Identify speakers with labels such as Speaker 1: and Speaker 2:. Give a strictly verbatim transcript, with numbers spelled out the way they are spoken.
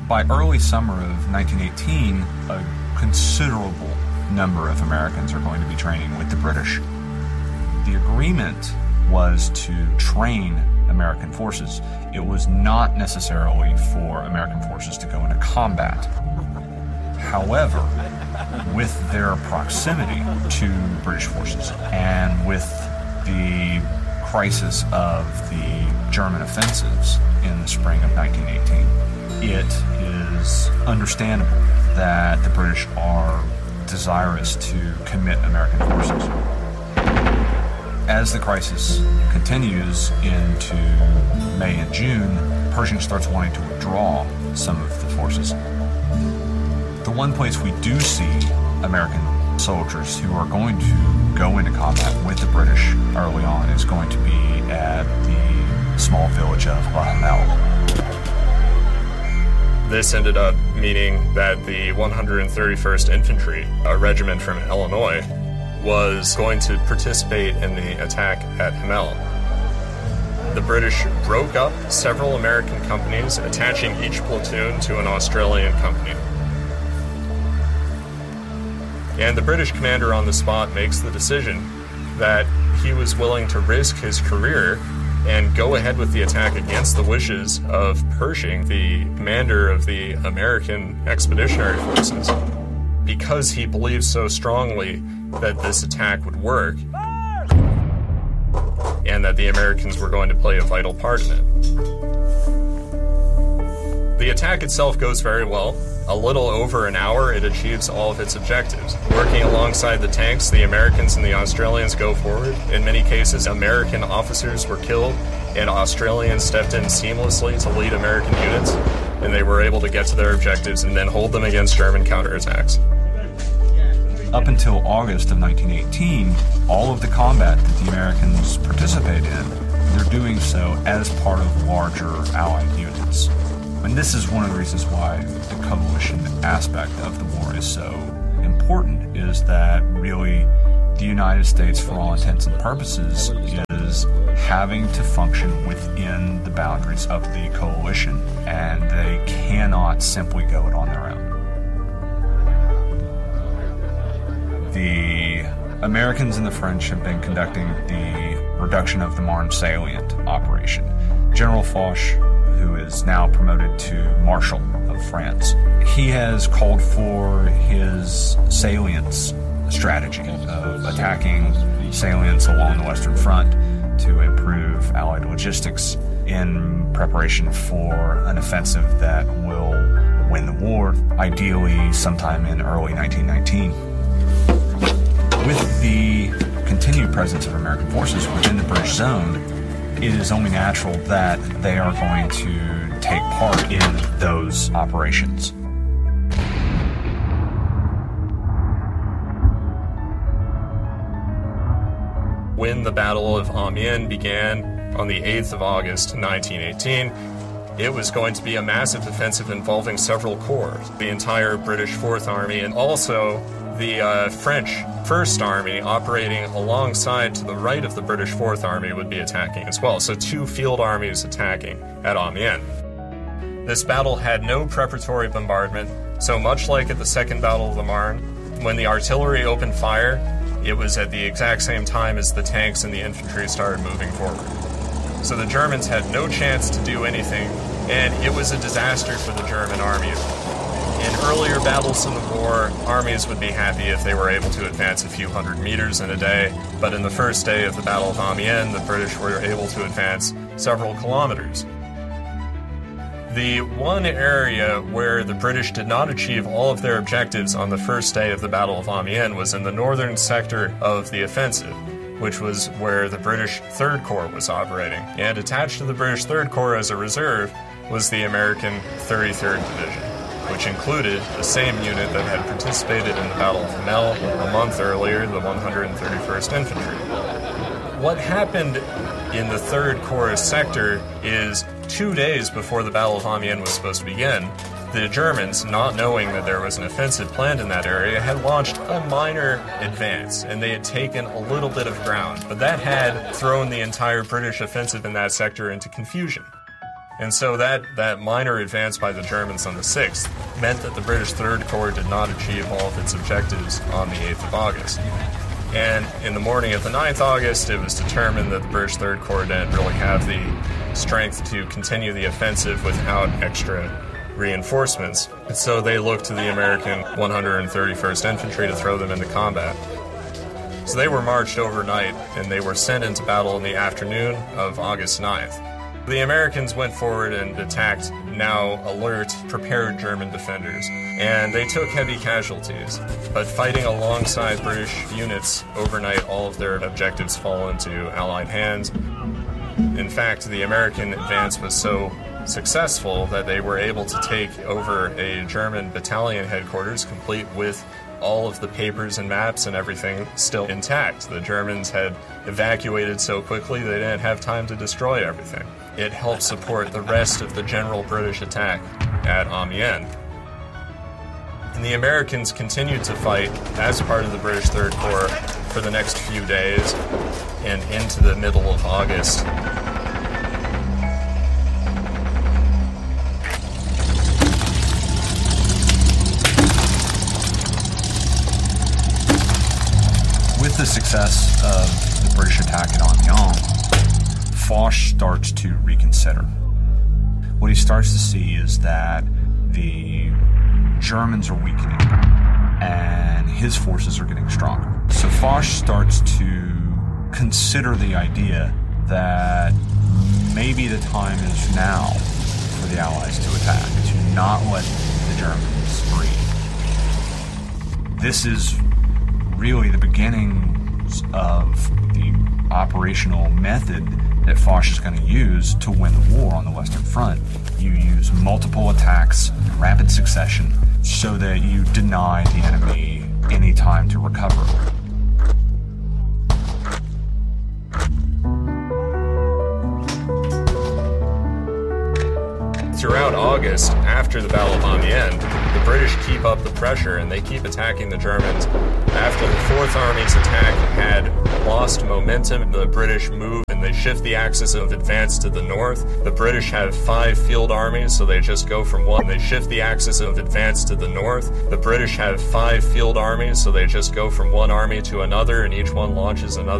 Speaker 1: By early summer of nineteen eighteen, a considerable number of Americans are going to be training with the British. The agreement was to train American forces. It was not necessarily for American forces to go into combat. However, with their proximity to British forces and with the crisis of the German offensives in the spring of nineteen eighteen, it is understandable that the British are desirous to commit American forces. As the crisis continues into May and June, Pershing starts wanting to withdraw some of the forces. The one place we do see American soldiers who are going to go into combat with the British early on is going to be at the small village of La Hamel.
Speaker 2: This ended up meaning that the one hundred thirty-first Infantry, a regiment from Illinois, was going to participate in the attack at Hamel. The British broke up several American companies, attaching each platoon to an Australian company. And the British commander on the spot makes the decision that he was willing to risk his career and go ahead with the attack against the wishes of Pershing, the commander of the American Expeditionary Forces, because he believed so strongly that this attack would work and that the Americans were going to play a vital part in it. The attack itself goes very well. A little over an hour, it achieves all of its objectives. Working alongside the tanks, the Americans and the Australians go forward. In many cases, American officers were killed, and Australians stepped in seamlessly to lead American units, and they were able to get to their objectives and then hold them against German counterattacks.
Speaker 1: Up until August of nineteen eighteen, all of the combat that the Americans participate in, they're doing so as part of larger Allied units. And this is one of the reasons why the coalition aspect of the war is so important, is that really the United States, for all intents and purposes, is having to function within the boundaries of the coalition, and they cannot simply go it on their own. The Americans and the French have been conducting the reduction of the Marne salient operation. General Foch, who is now promoted to Marshal of France, he has called for his salients strategy of attacking salients along the Western Front to improve Allied logistics in preparation for an offensive that will win the war, ideally sometime in early nineteen nineteen. With the continued presence of American forces within the British zone, it is only natural that they are going to take part in those operations.
Speaker 2: When the Battle of Amiens began on the eighth of August nineteen eighteen, it was going to be a massive offensive involving several corps, the entire British Fourth Army, and also the uh, French First Army operating alongside to the right of the British Fourth Army would be attacking as well. So two field armies attacking at Amiens. This battle had no preparatory bombardment, so much like at the Second Battle of the Marne, when the artillery opened fire, it was at the exact same time as the tanks and the infantry started moving forward. So the Germans had no chance to do anything, and it was a disaster for the German army. In earlier battles in the war, armies would be happy if they were able to advance a few hundred meters in a day, but in the first day of the Battle of Amiens, the British were able to advance several kilometers. The one area where the British did not achieve all of their objectives on the first day of the Battle of Amiens was in the northern sector of the offensive, which was where the British Third Corps was operating. And attached to the British Third Corps as a reserve was the American thirty-third Division, which included the same unit that had participated in the Battle of Hamel a month earlier, the one hundred thirty-first Infantry. What happened in the Third Corps sector is two days before the Battle of Amiens was supposed to begin, the Germans, not knowing that there was an offensive planned in that area, had launched a minor advance, and they had taken a little bit of ground, but that had thrown the entire British offensive in that sector into confusion. And so that, that minor advance by the Germans on the sixth meant that the British Third Corps did not achieve all of its objectives on the eighth of August. And in the morning of the ninth of August, it was determined that the British Third Corps didn't really have the strength to continue the offensive without extra reinforcements. And so they looked to the American one hundred thirty-first Infantry to throw them into combat. So they were marched overnight, and they were sent into battle in the afternoon of August ninth. The Americans went forward and attacked now alert, prepared German defenders, and they took heavy casualties. But fighting alongside British units overnight, all of their objectives fall into Allied hands. In fact, the American advance was so successful that they were able to take over a German battalion headquarters, complete with all of the papers and maps and everything still intact. The Germans had evacuated so quickly they didn't have time to destroy everything. It helped support the rest of the general British attack at Amiens. And the Americans continued to fight as part of the British Third Corps for the next few days and into the middle of August.
Speaker 1: With the success of the British attack at Amiens, Foch starts to reconsider. What he starts to see is that the Germans are weakening and his forces are getting stronger. So Foch starts to consider the idea that maybe the time is now for the Allies to attack, to not let the Germans breathe. This is really the beginnings of the operational method that Foch is going to use to win the war on the Western Front. You use multiple attacks in rapid succession so that you deny the enemy any time to recover.
Speaker 2: Throughout August, after the Battle of Amiens, the British keep up the pressure and they keep attacking the Germans. After the Fourth Army's attack had lost momentum, the British move and they shift the axis of advance to the north. The British have five field armies, so they just go from one. They shift the axis of advance to the north. The British have five field armies, so they just go from one army to another, and each one launches another